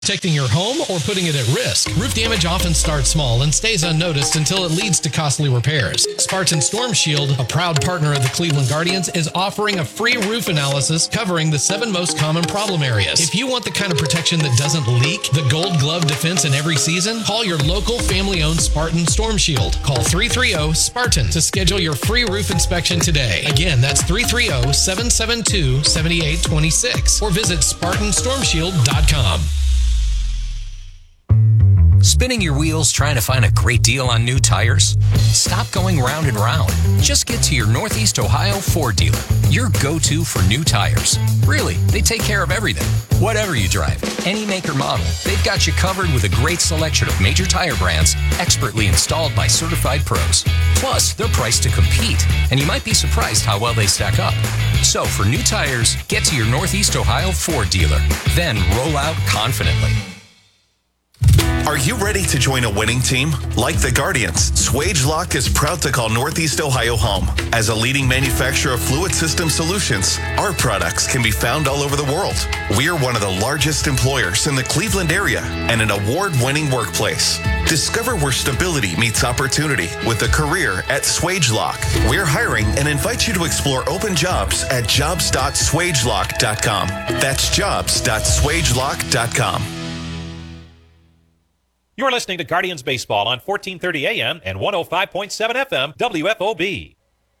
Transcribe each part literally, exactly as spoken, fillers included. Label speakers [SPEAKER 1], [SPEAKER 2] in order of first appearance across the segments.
[SPEAKER 1] Protecting your home or putting it at risk. Roof damage often starts small and stays unnoticed until it leads to costly repairs. Spartan Storm Shield, a proud partner of the Cleveland Guardians, is offering a free roof analysis covering the seven most common problem areas. If you want the kind of protection that doesn't leak, the gold glove defense in every season, call your local family-owned Spartan Storm Shield. Call three three zero SPARTAN to schedule your free roof inspection today. Again, that's three three zero, seven seven two, seven eight two six or visit Spartan Storm Shield dot com.
[SPEAKER 2] Spinning your wheels trying to find a great deal on new tires? Stop going round and round. Just get to your Northeast Ohio Ford dealer, your go-to for new tires. Really, they take care of everything. Whatever you drive, any make or model, they've got you covered with a great selection of major tire brands expertly installed by certified pros. Plus, they're priced to compete, and you might be surprised how well they stack up. So for new tires, get to your Northeast Ohio Ford dealer, then roll out confidently.
[SPEAKER 3] Are you ready to join a winning team? Like the Guardians, Swagelok is proud to call Northeast Ohio home. As a leading manufacturer of fluid system solutions, our products can be found all over the world. We are one of the largest employers in the Cleveland area and an award-winning workplace. Discover where stability meets opportunity with a career at Swagelok. We're hiring and invite you to explore open jobs at jobs dot swagelok dot com. That's jobs dot swagelok dot com.
[SPEAKER 4] You're listening to Guardians Baseball on fourteen thirty A M and one oh five point seven F M W F O B.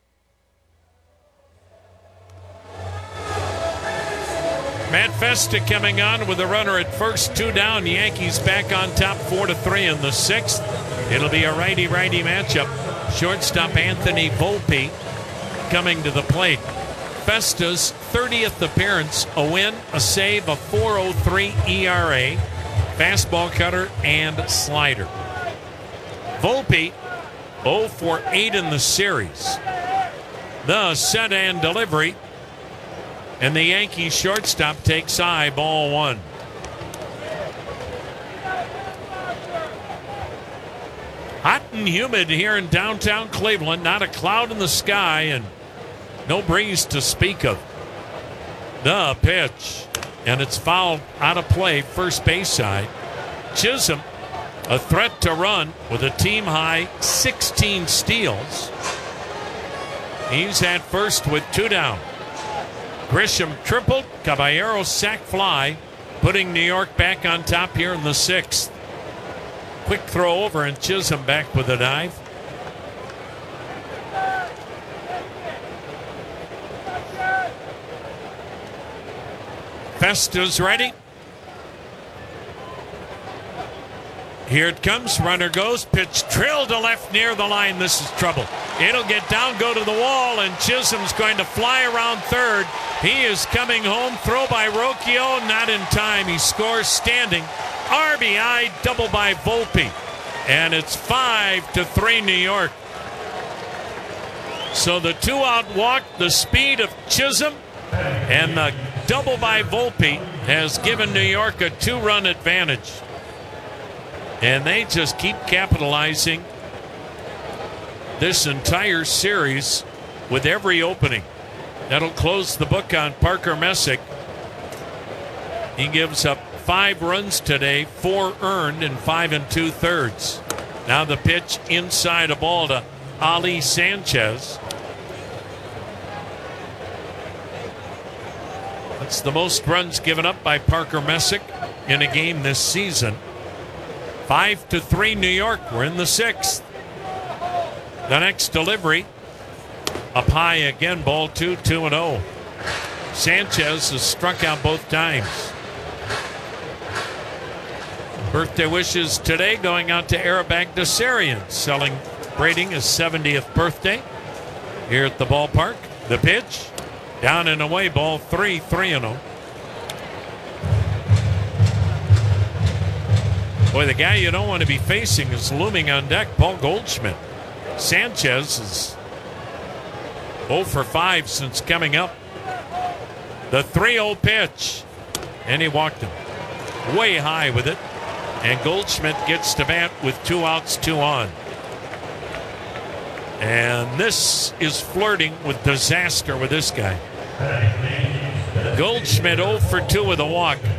[SPEAKER 5] Matt Festa coming on with a runner at first, two down. Yankees back on top, four to three in the sixth. It'll be a righty-righty matchup. Shortstop Anthony Volpe coming to the plate. Festa's thirtieth appearance, a win, a save, a four oh three E R A. Fastball cutter and slider. Volpe oh for eight in the series. The set and delivery. And the Yankees shortstop takes high, ball one. Hot and humid here in downtown Cleveland. Not a cloud in the sky and no breeze to speak of. The pitch. And it's fouled out of play, first base side. Chisholm, a threat to run with a team-high sixteen steals. He's at first with two down. Grisham tripled, Caballero sac fly, putting New York back on top here in the sixth. Quick throw over and Chisholm back with a dive. Festa's ready. Here it comes. Runner goes. Pitch drilled to left near the line. This is trouble. It'll get down, go to the wall, and Chisholm's going to fly around third. He is coming home. Throw by Rocchio. Not in time. He scores standing. R B I double by Volpe. And it's five to three New York. So the two-out walk, the speed of Chisholm, and the double by Volpe has given New York a two-run advantage. And they just keep capitalizing this entire series with every opening. That'll close the book on Parker Messick. He gives up five runs today, four earned in five and two-thirds. Now the pitch inside a ball to Ali Sanchez. That's the most runs given up by Parker Messick in a game this season. Five to three New York. We're in the sixth. The next delivery up high again. Ball two, two and oh. Sanchez has struck out both times. Birthday wishes today going out to Arabag Desarian, celebrating his seventieth birthday here at the ballpark. The pitch. Down and away, ball three, three and oh. Boy, the guy you don't want to be facing is looming on deck, Paul Goldschmidt. Sanchez is oh for five since coming up. The three oh pitch. And he walked him way high with it. And Goldschmidt gets to bat with two outs, two on. And this is flirting with disaster with this guy. Goldschmidt oh for two with a walk.